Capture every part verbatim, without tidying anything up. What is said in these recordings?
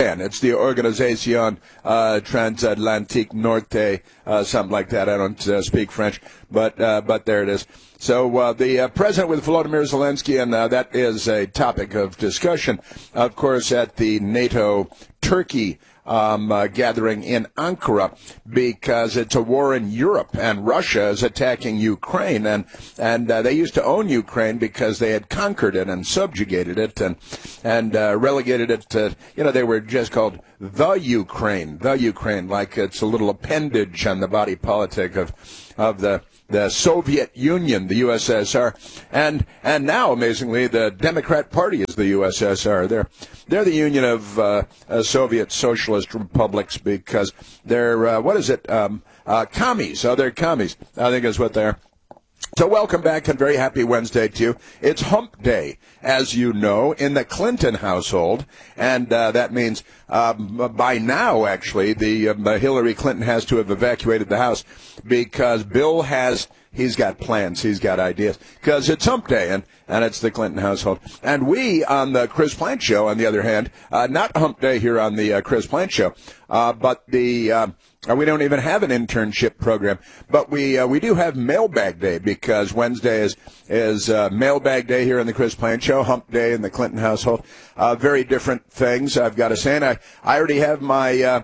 OTAN. It's the Organisation uh, Transatlantique Norte, uh, something like that. I don't uh, speak French, but uh, but there it is. So uh, the uh, president with Volodymyr Zelensky, and uh, that is a topic of discussion, of course, at the NATO-Turkey Um, uh, gathering in Ankara, because it's a war in Europe and Russia is attacking Ukraine, and and uh, they used to own Ukraine because they had conquered it and subjugated it and and uh, relegated it to, you know, they were just called the Ukraine, the Ukraine, like it's a little appendage on the body politic of of the the Soviet Union, the U S S R, and and now, amazingly, the Democrat Party is the U S S R. They're they're the union of uh, uh, Soviet socialist republics because they're uh, what is it? Um, uh, commies. Oh, they're commies. I think is what they are. So welcome back and very happy Wednesday to you. It's Hump Day, as you know, in the Clinton household, and uh, that means um, by now, actually, the um, Hillary Clinton has to have evacuated the house because Bill has, he's got plans, he's got ideas, because it's Hump Day, and, and it's the Clinton household. And we, on the Chris Plante Show, on the other hand, uh, not Hump Day here on the uh, Chris Plante Show, uh, but the... Uh, Uh, we don't even have an internship program, but we uh, we do have Mailbag Day because Wednesday is is uh, Mailbag Day here in the Chris Plante Show, Hump Day in the Clinton household. Uh, very different things, I've got to say. And I, I already have my uh,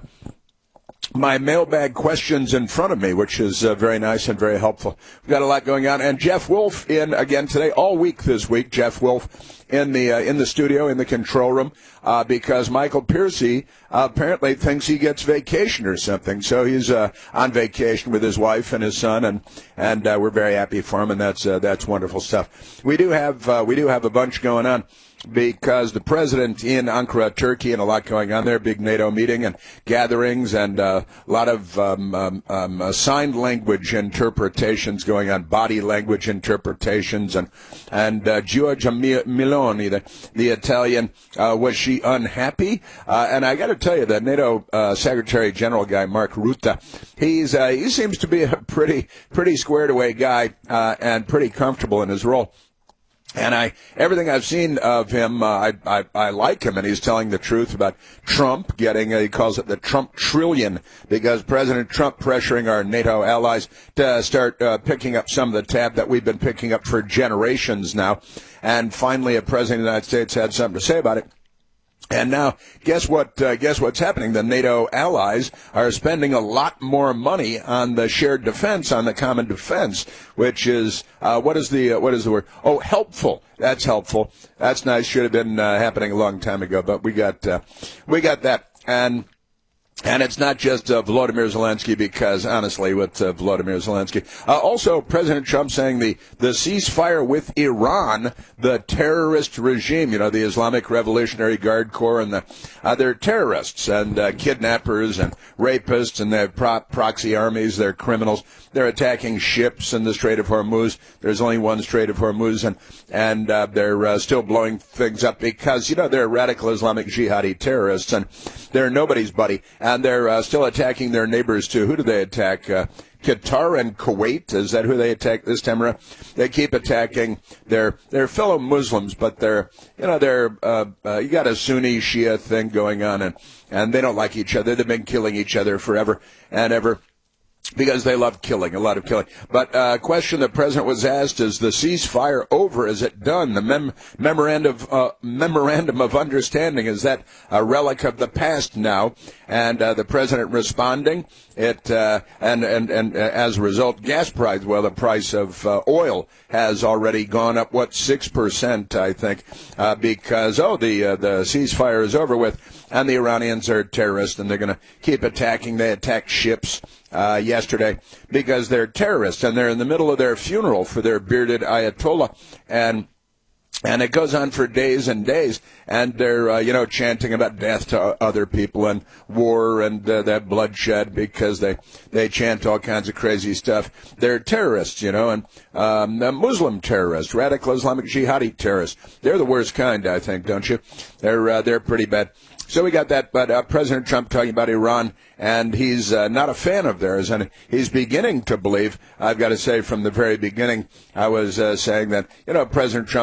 my mailbag questions in front of me, which is uh, very nice and very helpful. We've got a lot going on. And Jeff Wolf in again today, all week this week, Jeff Wolf in the uh, in the studio, in the control room, uh, because Michael Piercy uh, apparently thinks he gets vacation or something. So he's uh, on vacation with his wife and his son, and and uh, we're very happy for him, and that's uh, that's wonderful stuff. We do have uh, we do have a bunch going on, because the president in Ankara, Turkey, and a lot going on there, big NATO meeting and gatherings, and uh, a lot of um, um, um, uh, signed language interpretations going on, body language interpretations, and and uh, Giorgia Meloni, the, the Italian, uh, was she unhappy? Uh, and I got to tell you, the NATO uh, Secretary General guy, Mark Rutte, he's uh, he seems to be a pretty pretty squared away guy uh, and pretty comfortable in his role. And I, everything I've seen of him, uh, I, I, I like him, and he's telling the truth about Trump getting, uh, he calls it the Trump trillion, because President Trump pressuring our NATO allies to start uh, picking up some of the tab that we've been picking up for generations now. And finally, a president of the United States had something to say about it. And now, guess what? Uh, guess what's happening? The NATO allies are spending a lot more money on the shared defense, on the common defense, which is uh, what is the uh, what is the word? Oh, helpful. That's helpful. That's nice. Should have been uh, happening a long time ago, but we got uh, we got that. And And it's not just uh, Volodymyr Zelensky, because, honestly, with uh, Volodymyr Zelensky. Uh, also, President Trump saying the, the ceasefire with Iran, the terrorist regime, you know, the Islamic Revolutionary Guard Corps, and the, uh, they're terrorists and uh, kidnappers and rapists, and they're pro- proxy armies, they're criminals. They're attacking ships in the Strait of Hormuz. There's only one Strait of Hormuz, and, and uh, they're uh, still blowing things up because, you know, they're radical Islamic jihadi terrorists, and they're nobody's buddy. And they're uh, still attacking their neighbors, too. Who do they attack? Uh, Qatar and Kuwait? Is that who they attack this time around? They keep attacking their their fellow Muslims, but they're, you know, they're, uh, uh, you got a Sunni Shia thing going on, and, and they don't like each other. They've been killing each other forever and ever, because they love killing, a lot of killing. But a uh, question the president was asked, is the ceasefire over? Is it done? The mem- memorandum, uh, memorandum of understanding, is that a relic of the past now? And uh, the president responding, it uh, and, and, and uh, as a result, gas price, well, the price of uh, oil has already gone up, what, six percent, I think, uh, because, oh, the, uh, the ceasefire is over with, and the Iranians are terrorists, and they're going to keep attacking. They attacked ships Uh, yesterday because they're terrorists, and they're in the middle of their funeral for their bearded Ayatollah, and and it goes on for days and days, and they're uh, you know chanting about death to other people and war and uh, that bloodshed, because they they chant all kinds of crazy stuff. They're terrorists, you know, and um, Muslim terrorists, radical Islamic jihadi terrorists. They're the worst kind, I think, don't you? They're uh, they're pretty bad. So we got that, but uh, President Trump talking about Iran, and he's uh, not a fan of theirs, and he's beginning to believe, I've got to say from the very beginning, I was uh, saying that, you know, President Trump's trying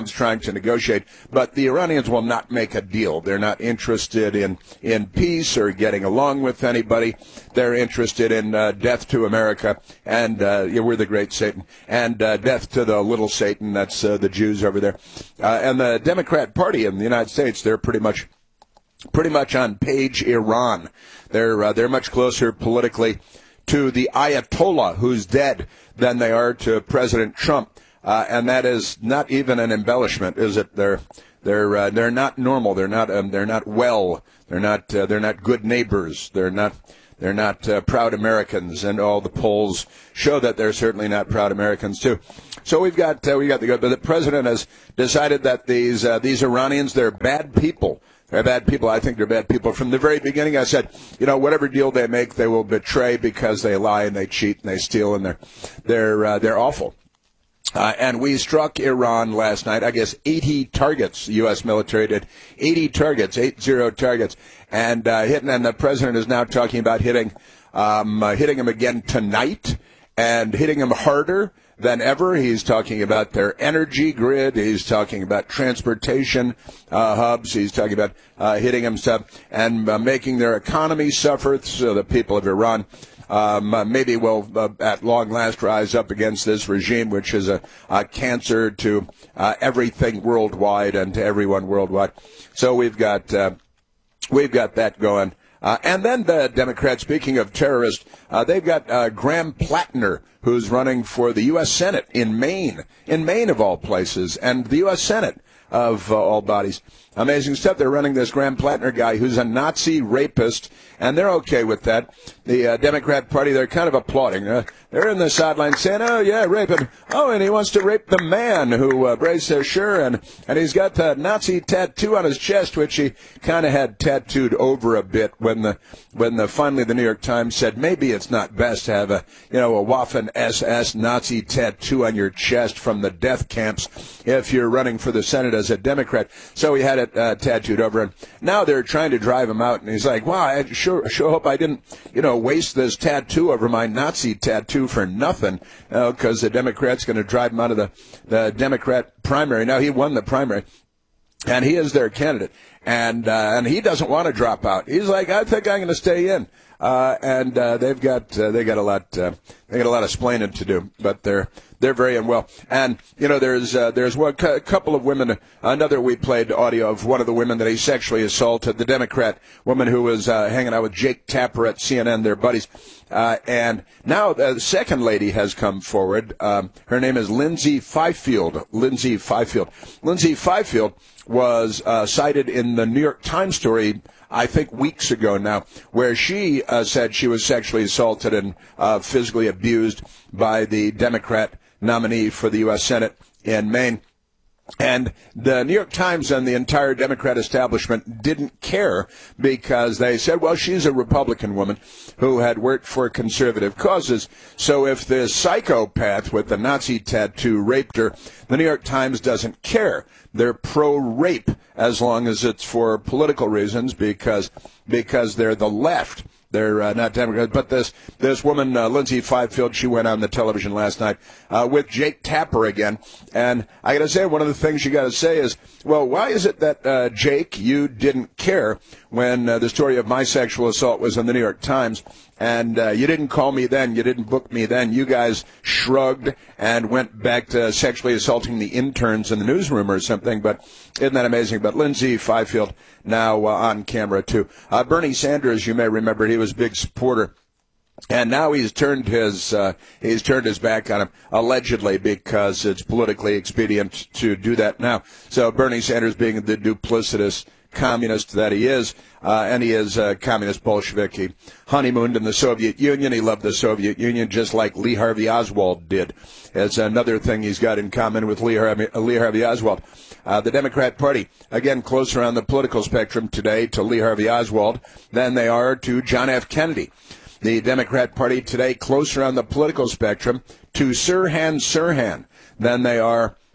to negotiate. But the Iranians will not make a deal. They're not interested in, in peace or getting along with anybody. They're interested in uh, death to America, and uh, yeah, we're the great Satan, and uh, death to the little Satan, that's uh, the Jews over there. Uh, and the Democrat Party in the United States, they're pretty much pretty much on page Iran. They're uh, they're much closer politically to the Ayatollah, who's dead, than they are to President Trump. Uh, and that is not even an embellishment, is it? They're they're uh, they're not normal. They're not um, they're not well. They're not uh, they're not good neighbors. They're not they're not uh, proud Americans. And all the polls show that they're certainly not proud Americans too. So we've got uh, we got the good. But the president has decided that these uh, these Iranians, they're bad people. They're bad people. I think they're bad people. From the very beginning, I said, you know, whatever deal they make, they will betray because they lie and they cheat and they steal, and they're they're uh, they're awful. Uh, and we struck Iran last night. I guess eighty targets. The U S military did eighty targets, eight zero targets, and uh, hitting. And the president is now talking about hitting um, uh, hitting them again tonight and hitting them harder than ever. He's talking about their energy grid. He's talking about transportation uh, hubs. He's talking about uh, hitting them stuff and uh, making their economy suffer. So the people of Iran um, uh, maybe will, uh, at long last, rise up against this regime, which is a, a cancer to uh, everything worldwide and to everyone worldwide. So we've got uh, we've got that going. Uh, and then the Democrats, speaking of terrorists, uh, they've got uh, Graham Plattner, who's running for the U S Senate in Maine, in Maine of all places, and the U S Senate of uh, all bodies. Amazing stuff. They're running this Graham Plattner guy who's a Nazi rapist, and they're okay with that. The uh, Democrat Party, they're kind of applauding. Uh, they're in the sidelines saying, oh, yeah, rape him. Oh, and he wants to rape the man who uh, braced their sure, and, and he's got the Nazi tattoo on his chest, which he kind of had tattooed over a bit when the when the finally the New York Times said maybe it's not best to have a, you know, a Waffen S S Nazi tattoo on your chest from the death camps if you're running for the Senate as a Democrat. So he had it uh, tattooed over him. Now they're trying to drive him out, and he's like, wow, I sure, sure hope I didn't, you know, waste this tattoo over my Nazi tattoo for nothing, because uh, the Democrats going to drive him out of the, the Democrat primary. Now, he won the primary, and he is their candidate, and uh, and he doesn't want to drop out. He's like, I think I'm going to stay in. Uh, and uh, they've got uh, they got a lot uh, they got a lot of splaining to do, but they're they're very unwell. And you know, there's uh, there's one a couple of women. Another we played audio of one of the women that he sexually assaulted, the Democrat woman who was uh, hanging out with Jake Tapper at C N N, their buddies. Uh, and now the second lady has come forward. Um, her name is Lindsay Fifield. Lindsay Fifield. Lindsay Fifield was uh, cited in the New York Times story, I think weeks ago now, where she uh, said she was sexually assaulted and uh, physically abused by the Democrat nominee for the U S Senate in Maine. And the New York Times and the entire Democrat establishment didn't care because they said, well, she's a Republican woman who had worked for conservative causes. So if the psychopath with the Nazi tattoo raped her, the New York Times doesn't care. They're pro-rape as long as it's for political reasons because because they're the left. They're uh, not Democrats. But this this woman, uh, Lindsay Fifield, she went on the television last night uh, with Jake Tapper again. And I got to say, one of the things you got to say is, well, why is it that, uh, Jake, you didn't care when uh, the story of my sexual assault was in the New York Times? And uh, you didn't call me then. You didn't book me then. You guys shrugged and went back to sexually assaulting the interns in the newsroom or something. But isn't that amazing? But Lindsay Fifield now uh, on camera, too. Uh, Bernie Sanders, you may remember, he was a big supporter. And now he's turned his uh, he's turned his back on him, allegedly, because it's politically expedient to do that now. So Bernie Sanders, being the duplicitous communist that he is, uh, and he is a communist Bolshevik. He honeymooned in the Soviet Union. He loved the Soviet Union just like Lee Harvey Oswald did. It's another thing he's got in common with Lee Harvey, Lee Harvey Oswald. Uh, the Democrat Party, again, closer on the political spectrum today to Lee Harvey Oswald than they are to John F. Kennedy. The Democrat Party today closer on the political spectrum to Sirhan Sirhan than they are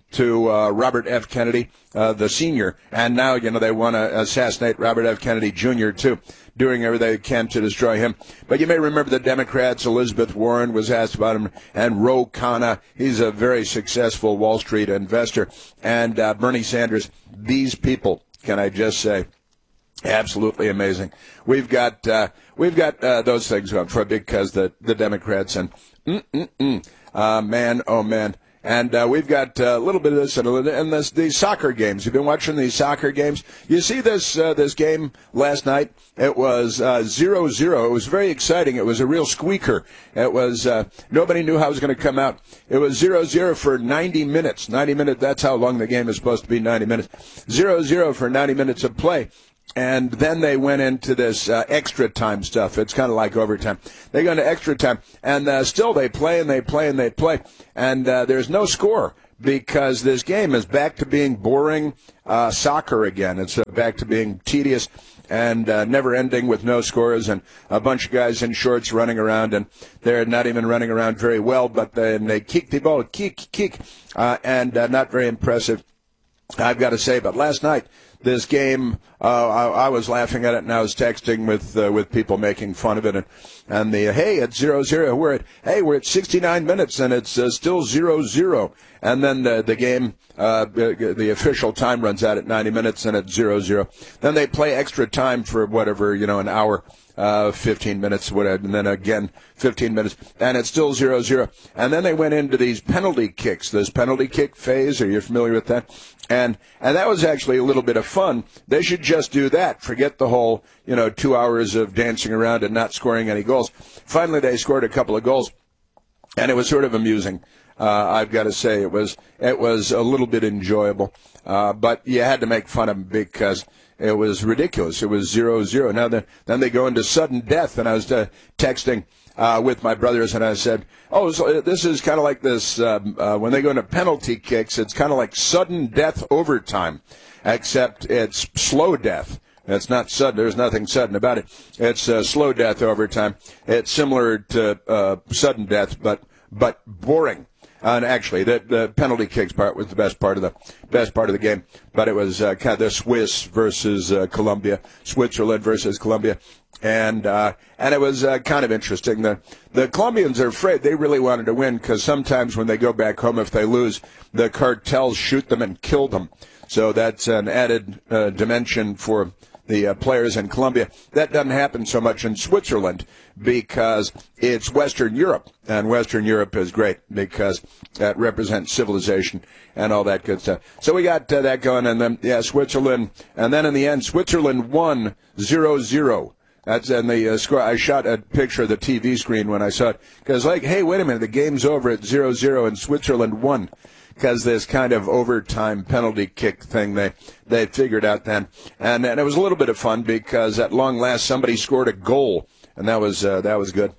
to uh, Robert F. Kennedy, uh, the senior. And now, you know, they want to assassinate Robert F. Kennedy, Junior, too, doing everything they can to destroy him. But you may remember the Democrats. Elizabeth Warren was asked about him, and Ro Khanna. He's a very successful Wall Street investor. And uh, Bernie Sanders. These people, can I just say, absolutely amazing. We've got uh, we've got uh, those things going for because the the Democrats and mm mm mm, uh, man, oh man. And uh, we've got uh, a little bit of this and, a little, and this, these soccer games. You've been watching these soccer games. You see this uh, this game last night? It was uh, zero zero. It was very exciting. It was a real squeaker. It was uh, nobody knew how it was going to come out. It was zero zero for ninety minutes. ninety minutes. That's how long the game is supposed to be. ninety minutes. zero zero for ninety minutes of play. And then they went into this uh, extra time stuff. It's kind of like overtime. They go into extra time, and uh, still they play and they play and they play. And uh, there's no score because this game is back to being boring uh, soccer again. It's uh, back to being tedious and uh, never ending with no scores and a bunch of guys in shorts running around. And they're not even running around very well, but then they kick the ball, kick, kick, uh, and uh, not very impressive, I've got to say. But last night, this game, uh, I, I was laughing at it, and I was texting with uh, with people making fun of it, and, and the hey, it's zero zero. We're at hey, we're at sixty-nine minutes, and it's uh, still zero zero. And then the the game, uh, the official time runs out at ninety minutes, and it's zero zero. Then they play extra time for whatever, you know, an hour. Uh, fifteen minutes, whatever, and then again fifteen minutes, and it's still zero zero. And then they went into these penalty kicks, this penalty kick phase. Are you familiar with that? And and that was actually a little bit of fun. They should just do that. Forget the whole, you know, two hours of dancing around and not scoring any goals. Finally, they scored a couple of goals, and it was sort of amusing. Uh, I've got to say, it was it was a little bit enjoyable, uh, but you had to make fun of them because it was ridiculous. It was zero zero. Now then, then they go into sudden death, and I was uh, texting uh, with my brothers, and I said, "Oh, so this is kind of like this um, uh, when they go into penalty kicks. It's kind of like sudden death overtime, except it's slow death." It's not sudden. There's nothing sudden about it. It's uh, slow death overtime. It's similar to uh, sudden death, but but boring. Uh, and actually, the, the penalty kicks part was the best part of the best part of the game. But it was uh, kind of the Swiss versus uh, Colombia, Switzerland versus Colombia, and uh, and it was uh, kind of interesting. The the Colombians are afraid. They really wanted to win because sometimes when they go back home, if they lose, the cartels shoot them and kill them. So that's an added uh, dimension for the uh, players in Colombia. That doesn't happen so much in Switzerland because it's Western Europe, and Western Europe is great because that represents civilization and all that good stuff. So we got uh, that going, and then, yeah, Switzerland, and then in the end, Switzerland won zero zero. That's in the uh, score. I shot a picture of the T V screen when I saw it because, like, hey, wait a minute, the game's over at zero zero, and Switzerland won. Because this kind of overtime penalty kick thing they they figured out then, and and it was a little bit of fun because at long last somebody scored a goal, and that was uh, that was good.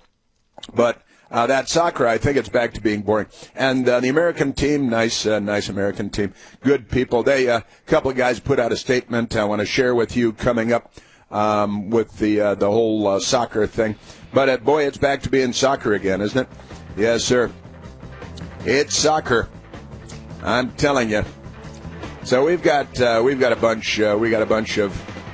But uh, that soccer, I think it's back to being boring. And uh, the American team, nice uh, nice American team, good people. They a uh, couple of guys put out a statement I want to share with you coming up um, with the uh, the whole uh, soccer thing. But uh, boy, it's back to being soccer again, isn't it? Yes, sir. It's soccer. I'm telling you. So we've got uh, we've got a bunch uh, we got a bunch of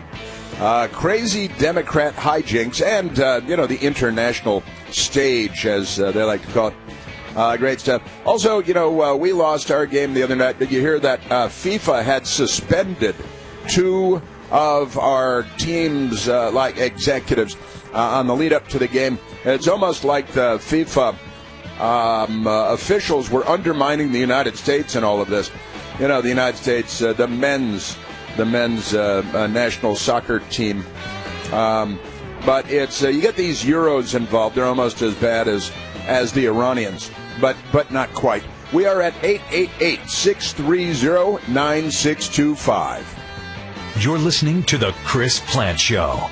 uh, crazy Democrat hijinks, and uh, you know the international stage, as uh, they like to call it. Uh, great stuff. Also, you know uh, we lost our game the other night. Did you hear that uh, FIFA had suspended two of our team's uh, like executives uh, on the lead up to the game? It's almost like the FIFA. Um, uh, officials were undermining the United States in all of this. You know, the United States, uh, the men's, the men's uh, uh, national soccer team. Um, but it's uh, you get these Euros involved; they're almost as bad as as the Iranians, but but not quite. We are at eight eight eight, six three zero, nine six two five. You're listening to the Chris Plante Show.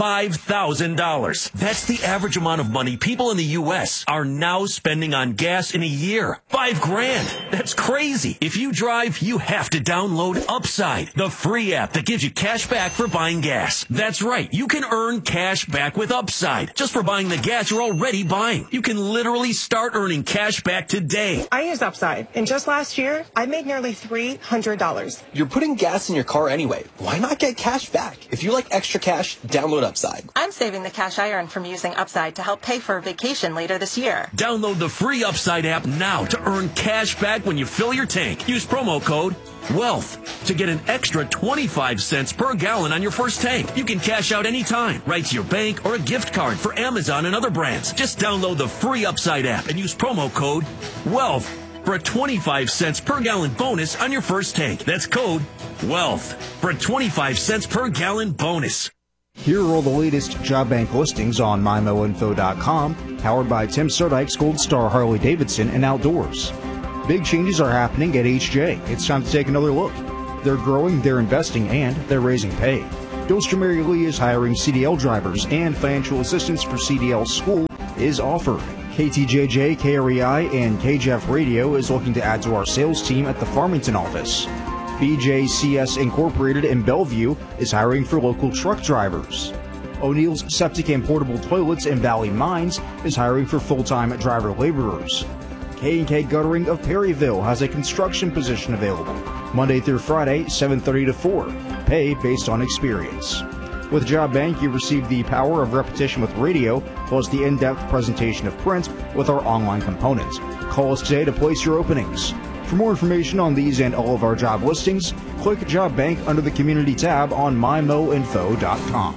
five thousand dollars. That's the average amount of money people in the U S are now spending on gas in a year. Five grand. That's crazy. If you drive, you have to download Upside, the free app that gives you cash back for buying gas. That's right. You can earn cash back with Upside just for buying the gas you're already buying. You can literally start earning cash back today. I use Upside, and just last year, I made nearly three hundred dollars. You're putting gas in your car anyway. Why not get cash back? If you like extra cash, download Upside. I'm saving the cash I earn from using Upside to help pay for a vacation later this year. Download the free Upside app now to earn cash back when you fill your tank. Use promo code WEALTH to get an extra twenty-five cents per gallon on your first tank. You can cash out anytime, right to your bank or a gift card for Amazon and other brands. Just download the free Upside app and use promo code WEALTH for a twenty-five cents per gallon bonus on your first tank. That's code WEALTH for a twenty-five cents per gallon bonus. Here are all the latest job bank listings on my mo info dot com, powered by Tim Sodike's Gold Star Harley Davidson and Outdoors. Big changes are happening at H J. It's time to take another look. They're growing, they're investing, and they're raising pay. Dostrom Mary Lee is hiring C D L drivers, and financial assistance for C D L school is offered. K T J J, K R E I, and K J F Radio is looking to add to our sales team at the Farmington office. B J C S Incorporated in Bellevue is hiring for local truck drivers. O'Neill's Septic and Portable Toilets in Valley Mines is hiring for full-time driver laborers. K and K Guttering of Perryville has a construction position available, Monday through Friday, seven thirty to four, pay based on experience. With Job Bank, you receive the power of repetition with radio, plus the in-depth presentation of print with our online component. Call us today to place your openings. For more information on these and all of our job listings, click Job Bank under the Community tab on my mo info dot com.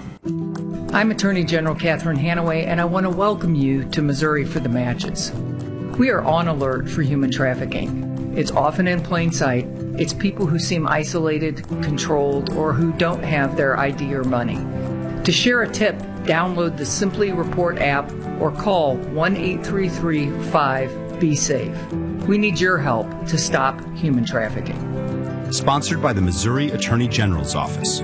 I'm Attorney General Catherine Hanaway, and I want to welcome you to Missouri for the Matches. We are on alert for human trafficking. It's often in plain sight. It's people who seem isolated, controlled, or who don't have their I D or money. To share a tip, download the Simply Report app or call one eight three three five be safe. We need your help to stop human trafficking. Sponsored by the Missouri Attorney General's Office.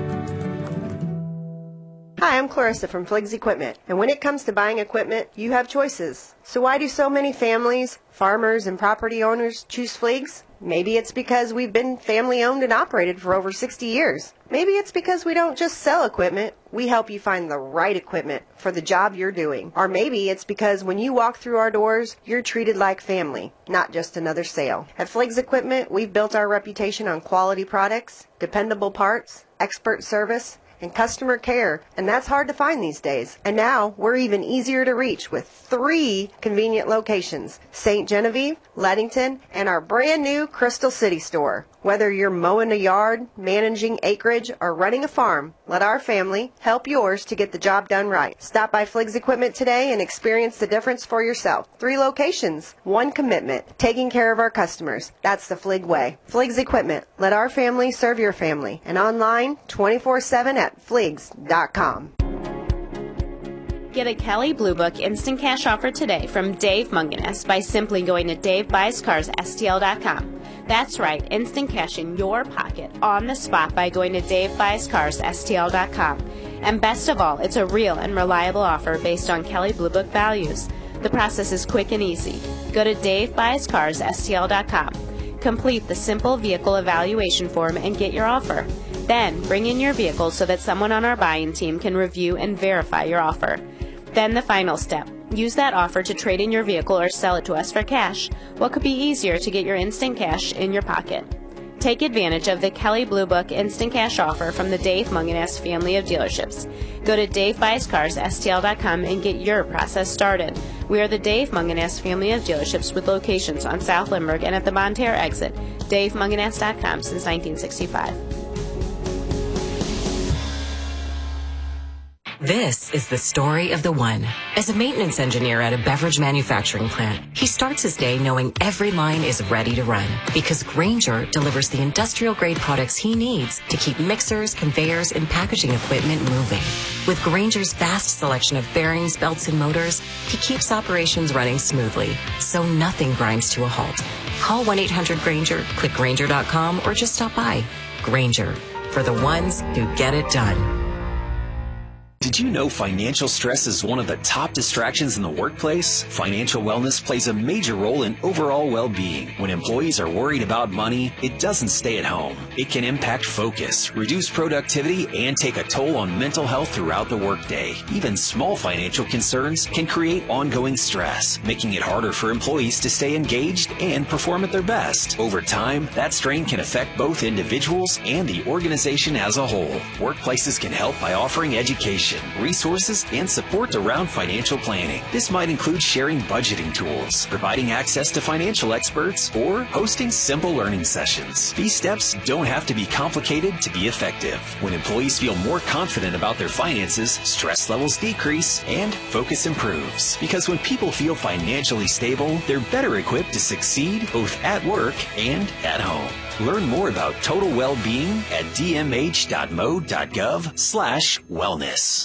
Hi, I'm Clarissa from Fliggs Equipment, and when it comes to buying equipment, you have choices. So why do so many families, farmers, and property owners choose Fliggs? Maybe it's because we've been family owned and operated for over sixty years. Maybe it's because we don't just sell equipment, we help you find the right equipment for the job you're doing. Or maybe it's because when you walk through our doors, you're treated like family, not just another sale. At Fliggs Equipment, we've built our reputation on quality products, dependable parts, expert service, and customer care, and that's hard to find these days. And now we're even easier to reach with three convenient locations: Saint Genevieve, Leadington, and our brand new Crystal City store. Whether you're mowing a yard, managing acreage, or running a farm, let our family help yours to get the job done right. Stop by Fliggs Equipment today and experience the difference for yourself. Three locations, one commitment, taking care of our customers. That's the Fligg way. Fliggs Equipment, let our family serve your family. And online, twenty-four seven at fliggs dot com. Get a Kelley Blue Book instant cash offer today from Dave Munganess by simply going to dave buys cars s t l dot com. That's right, instant cash in your pocket on the spot by going to dave buys cars s t l dot com. And best of all, it's a real and reliable offer based on Kelley Blue Book values. The process is quick and easy. Go to dave buys cars s t l dot com. Complete the simple vehicle evaluation form and get your offer. Then bring in your vehicle so that someone on our buying team can review and verify your offer. Then the final step. Use that offer to trade in your vehicle or sell it to us for cash. What could be easier to get your instant cash in your pocket? Take advantage of the Kelley Blue Book instant cash offer from the Dave Munganess family of dealerships. Go to dave buys cars s t l dot com and get your process started. We are the Dave Munganess family of dealerships with locations on South Lindbergh and at the Bonne Terre exit. dave munganess dot com since nineteen sixty-five. This is the story of the one. As a maintenance engineer at a beverage manufacturing plant, he starts his day knowing every line is ready to run because Grainger delivers the industrial-grade products he needs to keep mixers, conveyors, and packaging equipment moving. With Grainger's vast selection of bearings, belts, and motors, he keeps operations running smoothly, so nothing grinds to a halt. Call one eight hundred Grainger, click Grainger dot com, or just stop by. Grainger, for the ones who get it done. Did you know financial stress is one of the top distractions in the workplace? Financial wellness plays a major role in overall well-being. When employees are worried about money, it doesn't stay at home. It can impact focus, reduce productivity, and take a toll on mental health throughout the workday. Even small financial concerns can create ongoing stress, making it harder for employees to stay engaged and perform at their best. Over time, that strain can affect both individuals and the organization as a whole. Workplaces can help by offering education, resources, and support around financial planning. This might include sharing budgeting tools, providing access to financial experts, or hosting simple learning sessions. These steps don't have to be complicated to be effective. When employees feel more confident about their finances, stress levels decrease and focus improves. Because when people feel financially stable, they're better equipped to succeed both at work and at home. Learn more about total well-being at d m h dot m o dot gov slash wellness.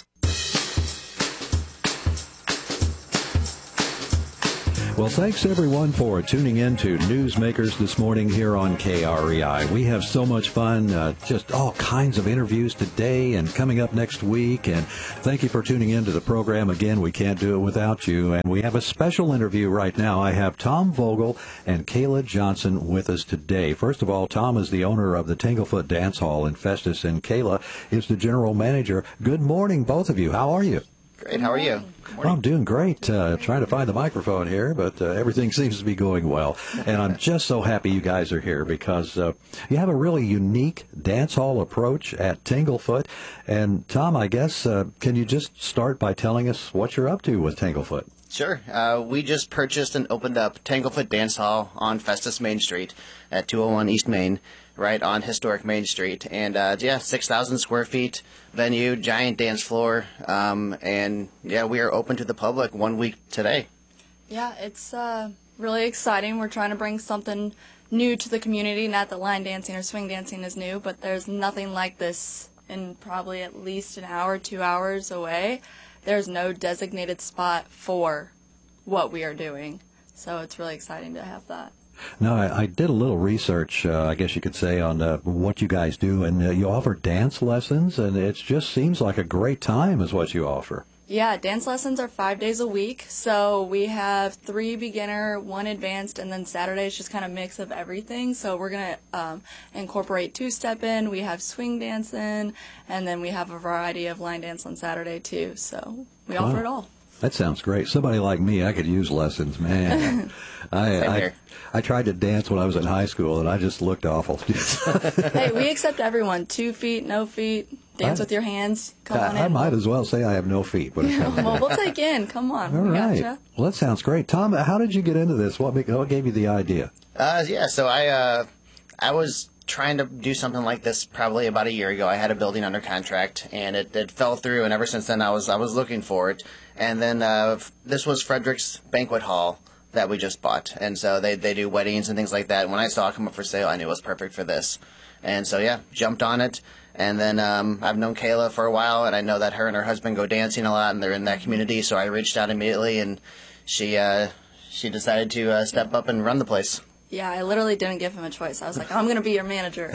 Well, thanks everyone for tuning in to Newsmakers this morning here on K R E I. We have so much fun, uh, just all kinds of interviews today and coming up next week. And thank you for tuning in to the program. Again, we can't do it without you. And we have a special interview right now. I have Tom Vogel and Kayla Johnson with us today. First of all, Tom is the owner of the Tanglefoot Dance Hall in Festus, and Kayla is the general manager. Good morning, both of you. How are you? Great. How are you? Well, I'm doing great. Uh, trying to find the microphone here, but uh, everything seems to be going well. And I'm just so happy you guys are here because uh, you have a really unique dance hall approach at Tanglefoot. And Tom, I guess, uh, can you just start by telling us what you're up to with Tanglefoot? Sure. Uh, we just purchased and opened up Tanglefoot Dance Hall on Festus Main Street at two oh one East Main, right on historic Main Street. And, uh, yeah, six thousand square feet venue, giant dance floor. Um, and, yeah, we are open to the public one week today. Yeah, it's uh, really exciting. We're trying to bring something new to the community. Not that line dancing or swing dancing is new, but there's nothing like this in probably at least an hour, two hours away. There's no designated spot for what we are doing. So it's really exciting to have that. Now, I, I did a little research, uh, I guess you could say, on uh, what you guys do, and uh, you offer dance lessons, and it just seems like a great time is what you offer. Yeah, dance lessons are five days a week. So we have three beginner, one advanced, and then Saturday is just kind of a mix of everything. So we're going to um, incorporate two-step in, we have swing dance in, and then we have a variety of line dance on Saturday too. So we Wow. offer it all. That sounds great. Somebody like me, I could use lessons, man. I, I I tried to dance when I was in high school, and I just looked awful. Hey, we accept everyone. Two feet, no feet, dance I- with your hands. Come on I, I in. might as well say I have no feet. When it comes to Well, we'll take you in. Come on. All we right. Gotcha. Well, that sounds great. Tom, how did you get into this? What, make- what gave you the idea? Uh, yeah, so I uh, I was trying to do something like this probably about a year ago. I had a building under contract, and it, it fell through, and ever since then I was I was looking for it. And then uh, f- this was Frederick's Banquet Hall that we just bought, and so they, they do weddings and things like that. And when I saw it come up for sale, I knew it was perfect for this. And so, yeah, jumped on it. And then um, I've known Kayla for a while, and I know that her and her husband go dancing a lot, and they're in that community, so I reached out immediately, and she uh, she decided to uh, step up and run the place. Yeah, I literally didn't give him a choice. I was like, I'm going to be your manager.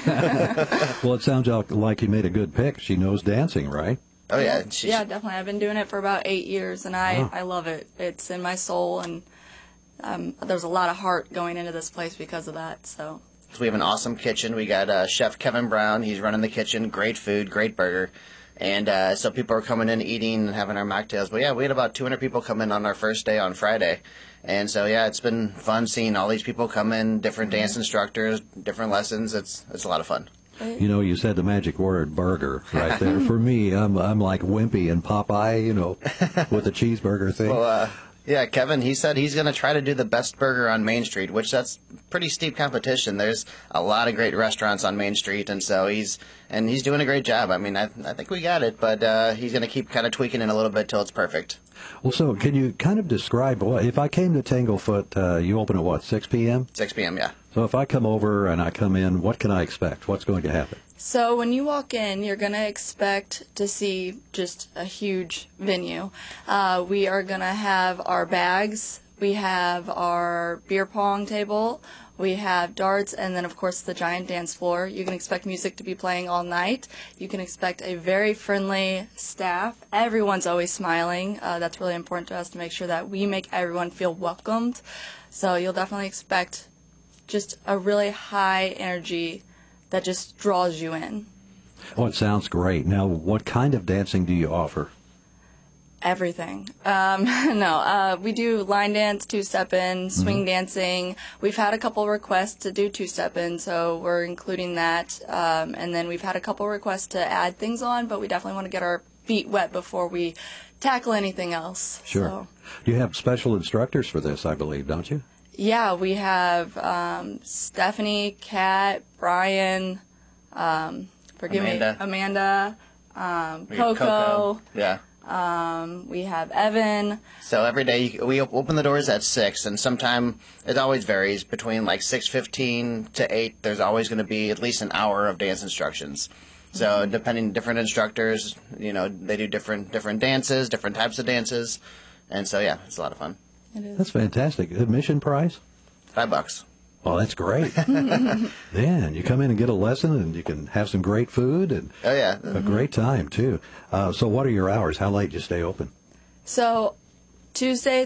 Well, it sounds like you made a good pick. She knows dancing, right? Oh, yeah. Yeah, definitely. I've been doing it for about eight years, and I, Wow. I love it. It's in my soul, and um, there's a lot of heart going into this place because of that. So So we have an awesome kitchen. We got uh, Chef Kevin Brown. He's running the kitchen. Great food, great burger. And uh, so people are coming in, eating, and having our mocktails. But, yeah, we had about two hundred people come in on our first day on Friday. And so, yeah, it's been fun seeing all these people come in, different dance instructors, different lessons. It's it's a lot of fun. You know, you said the magic word burger right there. For me, I'm I'm like Wimpy and Popeye, you know, with the cheeseburger thing. Well, uh, yeah, Kevin, he said he's going to try to do the best burger on Main Street, which that's pretty steep competition. There's a lot of great restaurants on Main Street, and so he's and he's doing a great job. I mean, I, I think we got it, but uh, he's going to keep kind of tweaking it a little bit till it's perfect. Well, so can you kind of describe what, if I came to Tanglefoot, uh, you open at what, six p.m.? six p.m., yeah. So if I come over and I come in, what can I expect? What's going to happen? So when you walk in, you're going to expect to see just a huge venue. Uh, we are going to have our bags. We have our beer pong table. We have darts, and then, of course, the giant dance floor. You can expect music to be playing all night. You can expect a very friendly staff. Everyone's always smiling. Uh, that's really important to us to make sure that we make everyone feel welcomed. So you'll definitely expect just a really high energy that just draws you in. Oh, it sounds great. Now, what kind of dancing do you offer? Everything. Um, no, uh, we do line dance, two-step-in, swing mm-hmm. dancing. We've had a couple requests to do two-step-in, so we're including that. Um, and then we've had a couple requests to add things on, but we definitely want to get our feet wet before we tackle anything else. Sure. So. You have special instructors for this, I believe, don't you? Yeah, we have um, Stephanie, Kat, Brian, um, forgive Amanda. me, Amanda, um, We Coco. got Coco. Yeah. Um, we have Evan. So every day you, we op- open the doors at six, and sometime it always varies between like six fifteen to eight. There's always going to be at least an hour of dance instructions. So mm-hmm. depending different instructors, you know, they do different different dances, different types of dances, and so yeah, it's a lot of fun. It is. That's fantastic. Admission price? Five bucks. Oh, that's great. Then you come in and get a lesson, and you can have some great food and oh yeah, a great time too. Uh, so, what are your hours? How late do you stay open? So, Tuesday